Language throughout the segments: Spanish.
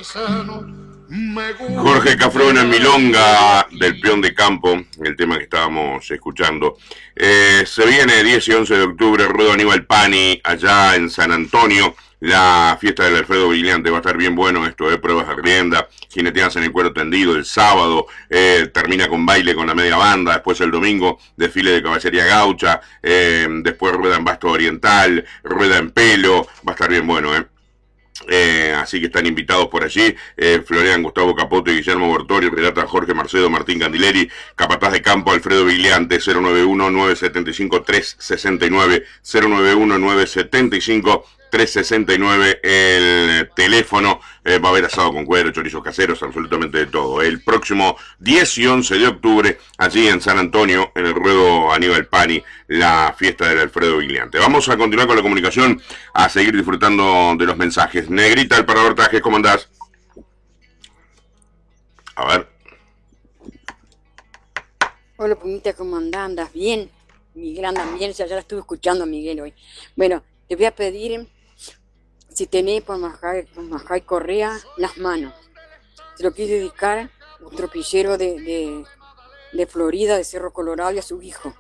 Jorge Cafrona, Milonga del Peón de Campo, el tema que estábamos escuchando. Se viene 10 y 11 de octubre, Ruedo Aníbal Pani, allá en San Antonio, la fiesta del Alfredo Brillante. Va a estar bien bueno esto, pruebas de rienda, jineteas en el cuero tendido el sábado, termina con baile con la media banda, después el domingo desfile de caballería gaucha, después rueda en basto oriental, rueda en pelo, va a estar bien bueno, así que están invitados por allí, Florian Gustavo Capote, Guillermo Bortori, relata Jorge Marcedo, Martín Candileri, capataz de campo Alfredo Vigliante, 091-975-369, 091-975-369, el teléfono. Va a haber asado con cuero, chorizos caseros, absolutamente de todo. El próximo 10 y 11 de octubre, allí en San Antonio, en el Ruedo Aníbal Pani, la fiesta del Alfredo Vigliante. Vamos a continuar con la comunicación, a seguir disfrutando de los mensajes. Negrita, el parador Tajes, ¿cómo andás? A ver. Hola, Pumita, ¿cómo andás? ¿Andas bien? Miguel, ¿andas bien? O sea, ya la estuve escuchando a Miguel hoy. Bueno, te voy a pedir, si tenés por Majay Correa, las manos. Se lo quiero dedicar a un tropillero de Florida, de Cerro Colorado, y a su hijo.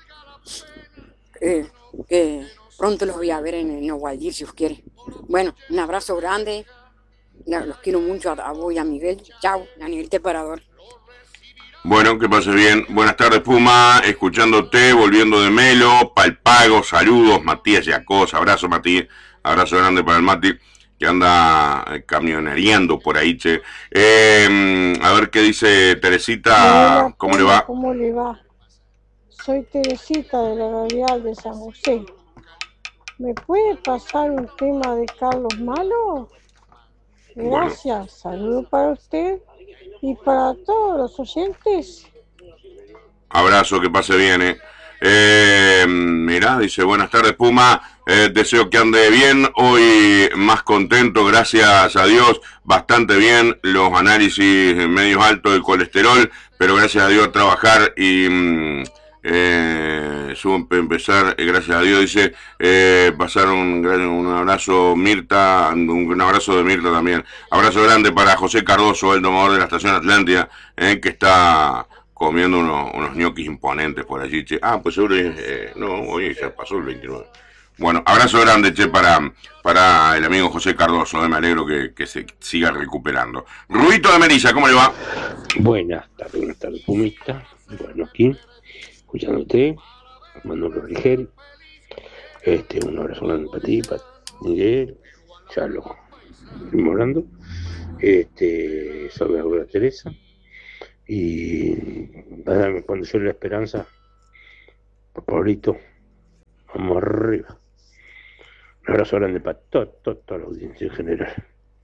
Que pronto los voy a ver en Ovaldir, si os quiere. Bueno, un abrazo grande. Los quiero mucho a vos y a Miguel. Chao, la Negrita Parador. Bueno, que pases bien. Buenas tardes, Puma. Escuchándote, volviendo de Melo, Palpago, saludos. Matías Yacos, abrazo, Matías. Abrazo grande para el Mati, que anda camionereando por ahí, che. A ver qué dice Teresita. Hola, ¿Cómo le va? ¿Cómo le va? Soy Teresita de la Radial de San José. ¿Me puede pasar un tema de Carlos Malo? Gracias. Bueno. Saludo para usted y para todos los oyentes. Abrazo, que pase bien, mirá, dice, buenas tardes, Puma. Deseo que ande bien. Hoy más contento, gracias a Dios. Bastante bien. Los análisis medios altos del colesterol, pero gracias a Dios a trabajar y... empezar, gracias a Dios, dice, pasar un abrazo Mirta, un abrazo de Mirta también. Abrazo grande para José Cardoso, el domador de la estación Atlántida, que está comiendo unos ñoquis imponentes por allí, che. Ah, pues seguro, no, hoy ya pasó el 29. Bueno, abrazo grande, che, para el amigo José Cardoso, me alegro que se siga recuperando. Ruito de Melilla, ¿cómo le va? Buenas tardes, Pumita. Bueno, aquí escuchándote, Manolo Rigel, un abrazo grande para ti, para Miguel, ya lo estuvimos hablando, sobre la Teresa, y cuando yo la esperanza, por favorito, vamos arriba. Un abrazo grande para toda la audiencia en general.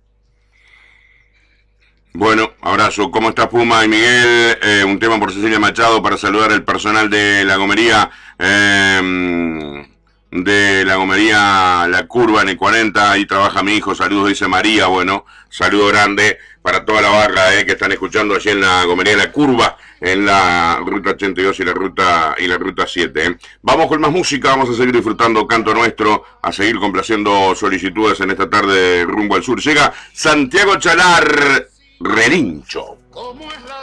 Bueno, abrazo. ¿Cómo estás, Puma y Miguel? Un tema por Cecilia Machado para saludar al personal de la gomería, La Curva en el 40. Ahí trabaja mi hijo. Saludos, dice María. Bueno, saludo grande para toda la barra que están escuchando allí en la gomería La Curva, en la ruta 82 y la ruta 7. Vamos con más música, vamos a seguir disfrutando Canto Nuestro, a seguir complaciendo solicitudes en esta tarde rumbo al sur. Llega Santiago Chalar, Relincho.